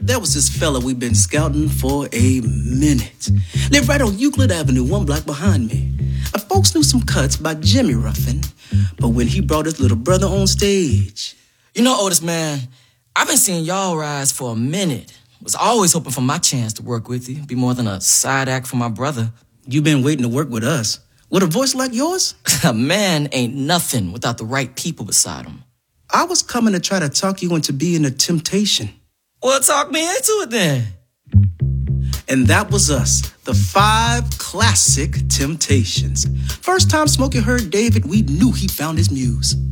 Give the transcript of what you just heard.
there was this fella we've been scouting for a minute. Lived right on Euclid Avenue, 1 block behind me. Folks knew some cuts by Jimmy Ruffin, but when he brought his little brother on stage... You know, Otis, man, I've been seeing y'all rise for a minute. Was always hoping for my chance to work with you. Be more than a side act for my brother. You been waiting to work with us? With a voice like yours? A man ain't nothing without the right people beside him. I was coming to try to talk you into being a temptation. Well, talk me into it then. And that was us, the 5 classic Temptations. First time Smokey heard David, we knew he found his muse.